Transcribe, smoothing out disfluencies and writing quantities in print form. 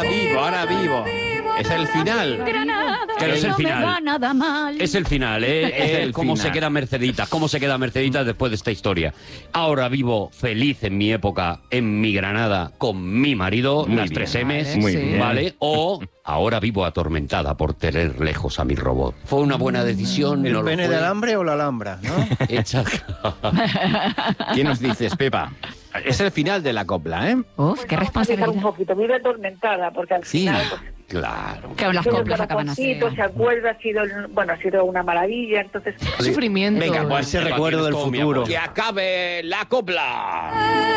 ahora vivo. Es el final. Pero es el final. Nada mal. Es el final, Es el cómo final. se queda Mercedita, cómo se queda Mercedita después de esta historia. Ahora vivo feliz en mi época, en mi Granada, con mi marido, Muy las bien. 3 M's, Muy bien. ¿vale? O ahora vivo atormentada por tener lejos a mi robot. ¿Fue una buena decisión? ¿El ¿No lo pene fue? de alambre o la alhambra, no? Hecha- ¿Qué nos dices, Pepa? Es el final de la copla, ¿eh? Uf, qué Un responsabilidad. poquito, vive atormentada, porque al Sí. final... pues, Claro. Que las todo el coplas acaban así. corazoncito, se acuerda, ha sido una maravilla, entonces... Sufrimiento. Venga, pues ese recuerdo del futuro. Que acabe la copla.